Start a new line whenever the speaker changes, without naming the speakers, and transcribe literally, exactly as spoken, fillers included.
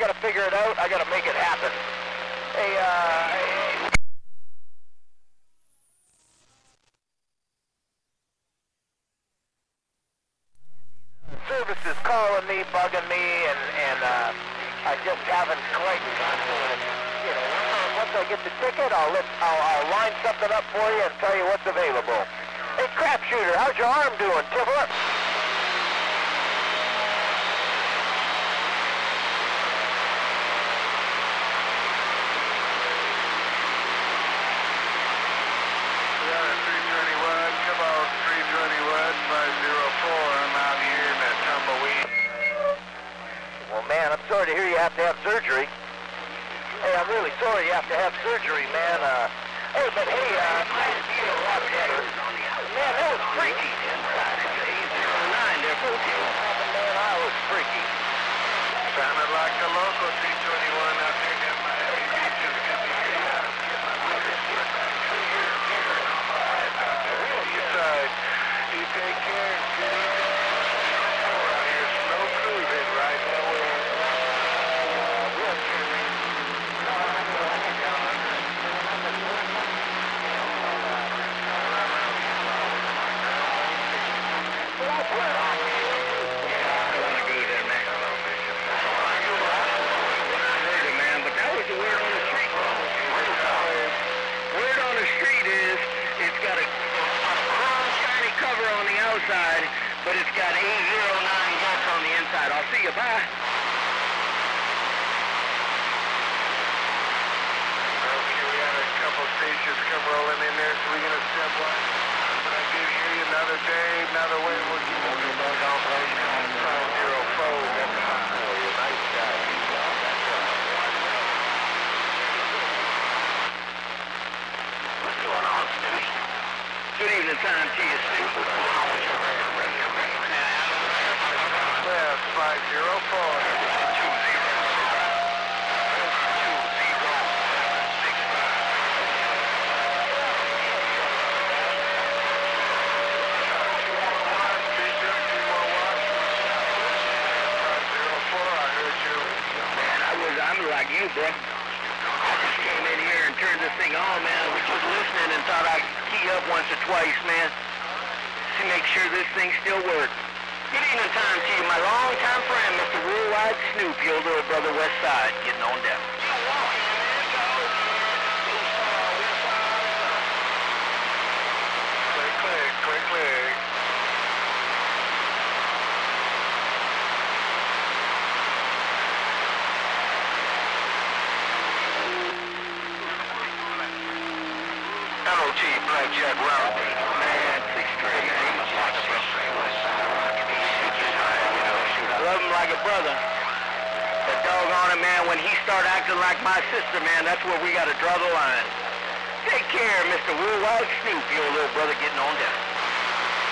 gotta figure it out. I gotta make it happen. Hey, uh... Hey. Services calling me, bugging me, and, and, uh, I just haven't quite gotten to it. You know, once I get the ticket, I'll let, I'll, I'll line something up for you and tell you what's available. Hey, crap shooter, how's your arm doing? Tiffler? Man, I'm sorry to hear you have to have surgery. Hey, I'm really sorry you have to have surgery, man. Uh, hey, but hey, uh, I feel a lot better. Man, that was freaky. eight zero nine there, folks. Man, I was freaky.
Sounded like the local three twenty-one out there. You take care. Around here, snow cruising right now.
Outside, but it's got eight zero nine volts on the inside. I'll see you. Bye.
Okay, we had a couple stations come rolling in there, so we're going to step one. But I did hear you another day, another way. We'll keep on the bug operation. five zero four, that's hot for you. Nice guy.
What's going on, Stu? Good evening time to you, Stu.
Yes, five zero four. two zero two zero six five. five zero four, I heard you.
Man, I was, I'm like you, bro. I just came in here and turned this thing on, man. I was just listening and thought I'd key up once or twice, man, to make sure this thing still works. Good evening time to you, my long-time friend, Mister Worldwide Snoop, your little brother West Side, getting on down.
Click, click, click, click.
L O T Blackjack Round, man, six straight. I love him like a brother. That doggone it, man, when he start acting like my sister, man, that's where we got to draw the line. Take care, Mister Worldwide Snoop, your little brother getting on down.